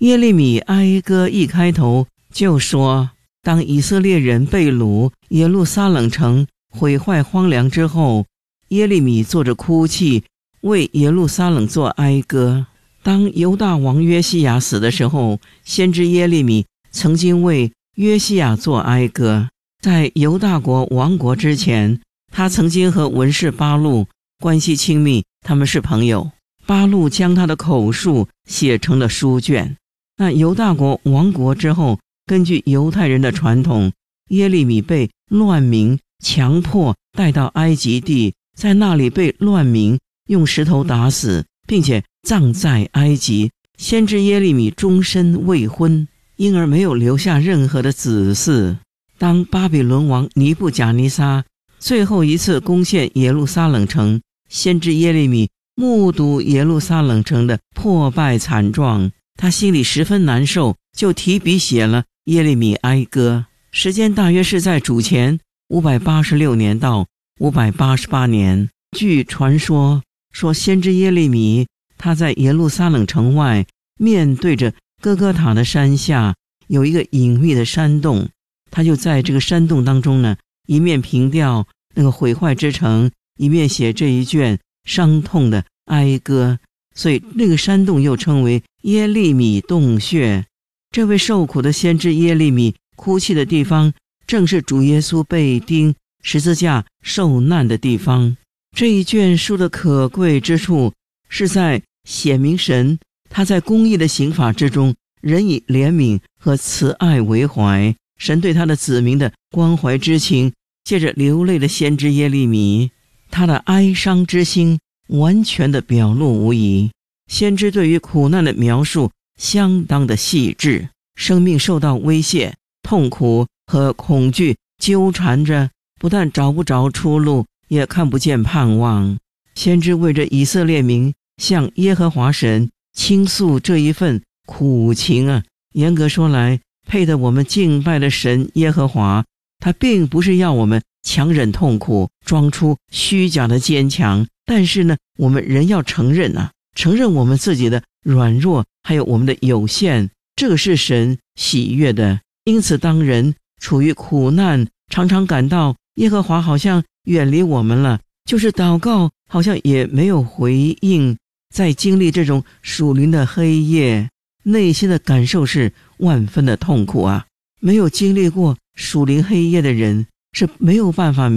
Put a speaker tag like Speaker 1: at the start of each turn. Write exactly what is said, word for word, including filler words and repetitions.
Speaker 1: 耶利米哀歌一开头就说，当以色列人被掳，耶路撒冷城毁坏荒凉之后，耶利米坐着哭泣，为耶路撒冷作哀歌。当犹大王约西亚死的时候，先知耶利米曾经为约西亚作哀歌。在犹大国亡国之前，他曾经和文士巴录关系亲密，他们是朋友。巴录将他的口述写成了书卷。那犹大国亡国之后，根据犹太人的传统，耶利米被乱民强迫带到埃及地，在那里被乱民用石头打死，并且葬在埃及。先知耶利米终身未婚，因而没有留下任何的子嗣。当巴比伦王尼布甲尼撒最后一次攻陷耶路撒冷城，先知耶利米目睹耶路撒冷城的破败惨状，他心里十分难受，就提笔写了耶利米哀歌。时间大约是在主前五百八十六年到五百八十八年。据传说说，先知耶利米他在耶路撒冷城外，面对着哥哥塔的山下有一个隐秘的山洞，他就在这个山洞当中呢，一面凭吊那个毁坏之城，一面写这一卷伤痛的哀歌，所以那个山洞又称为耶利米洞穴。这位受苦的先知耶利米哭泣的地方，正是主耶稣被钉十字架受难的地方。这一卷书的可贵之处，是在显明神他在公义的刑罚之中，仍以怜悯和慈爱为怀。神对他的子民的关怀之情，借着流泪的先知耶利米，他的哀伤之心完全的表露无遗。先知对于苦难的描述相当的细致，生命受到威胁，痛苦和恐惧纠缠着，不但找不着出路，也看不见盼望。先知为着以色列民向耶和华神倾诉这一份苦情啊，严格说来，配得我们敬拜的神耶和华，他并不是要我们强忍痛苦，装出虚假的坚强，但是呢，我们人要承认啊，承认我们自己的软弱，还有我们的有限，这个是神喜悦的。因此当人处于苦难，常常感到耶和华好像远离我们了，就是祷告好像也没有回应，在经历这种属灵的黑夜，内心的感受是万分的痛苦啊！没有经历过属灵黑夜的人是没有办法